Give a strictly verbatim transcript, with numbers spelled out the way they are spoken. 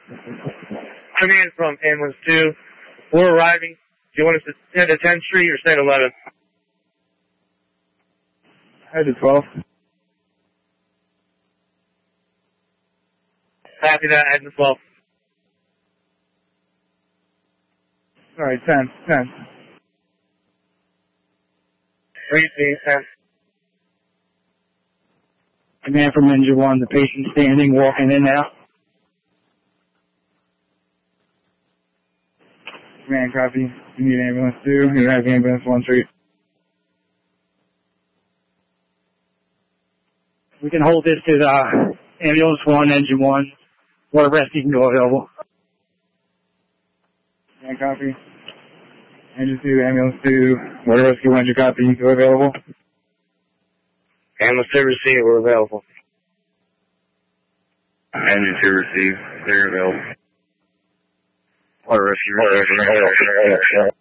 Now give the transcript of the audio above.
Command from ambulance two. We're arriving. Do you want us to head to tenth Street or stay at eleventh? Head to twelve. Copy that, head to twelve. Alright, ten, ten. Repeat, ten. Command from Engine one, the patient standing, walking in now. Command, copy. You need ambulance two. You have ambulance one street. We can hold this to the ambulance one, engine one. Water rescue can go available. Command, copy. Engine two, ambulance two. Water rescue one, copy. You go available. Ambulance two receive, we're available. Engine two receive, they're available. Water rescue, water rescue.